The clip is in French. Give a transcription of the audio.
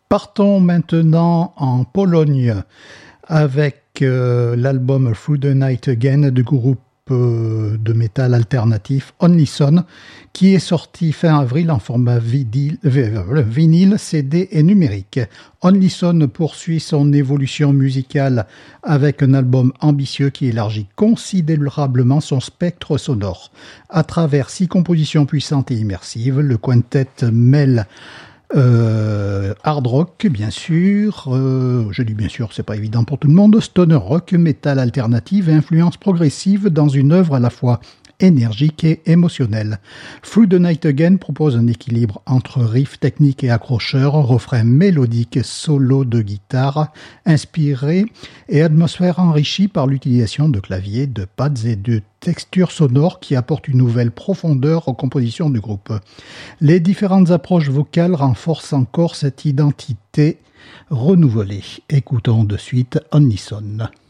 Partons maintenant en Pologne avec l'album Through the Night Again du groupe de métal alternatif Only Son, qui est sorti fin avril en format vinyle, CD et numérique. Only Son poursuit son évolution musicale avec un album ambitieux qui élargit considérablement son spectre sonore. À travers 6 compositions puissantes et immersives, le quintet mêle hard rock, bien sûr, je dis bien sûr, c'est pas évident pour tout le monde, stoner rock, métal alternative et influence progressive dans une œuvre à la fois énergique et émotionnelle. Through the Night Again propose un équilibre entre riffs techniques et accrocheurs, refrains mélodiques, solos de guitare inspirés et atmosphère enrichie par l'utilisation de claviers, de pads et de textures sonores qui apportent une nouvelle profondeur aux compositions du groupe. Les différentes approches vocales renforcent encore cette identité renouvelée. Écoutons de suite Only Son.